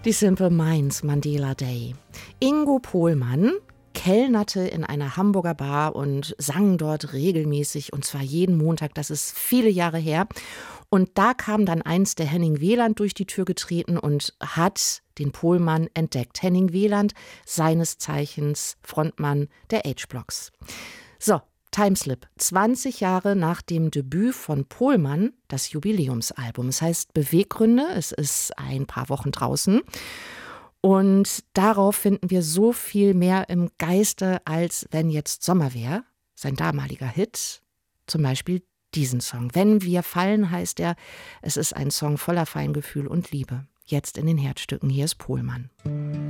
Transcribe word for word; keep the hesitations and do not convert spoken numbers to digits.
Die Simple Minds, Mandela Day. Ingo Pohlmann kellnerte in einer Hamburger Bar und sang dort regelmäßig, und zwar jeden Montag, das ist viele Jahre her. Und da kam dann einst der Henning Wieland durch die Tür getreten und hat den Pohlmann entdeckt. Henning Wieland, seines Zeichens Frontmann der H-Blocks. So, Timeslip. zwanzig Jahre nach dem Debüt von Pohlmann, das Jubiläumsalbum. Es heißt Beweggründe, es ist ein paar Wochen draußen. Und darauf finden wir so viel mehr im Geiste, als wenn jetzt Sommer wäre. Sein damaliger Hit, zum Beispiel diesen Song. Wenn wir fallen, heißt er, es ist ein Song voller Feingefühl und Liebe. Jetzt in den Herzstücken, hier ist Pohlmann.